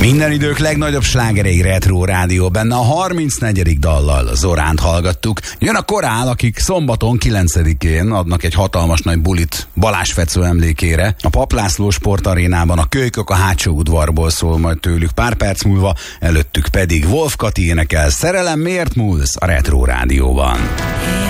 Minden idők legnagyobb slágerei Retro Rádió, benne a 34. dallal Zoránt hallgattuk. Jön a korál, akik szombaton 9-én adnak egy hatalmas nagy bulit Balázs Fecó emlékére. A Papp László Sportarénában a Kölykök a hátsó udvarból szól majd tőlük pár perc múlva, előttük pedig Wolf Kati énekel Szerelem miért múlsz a Retro Rádióban.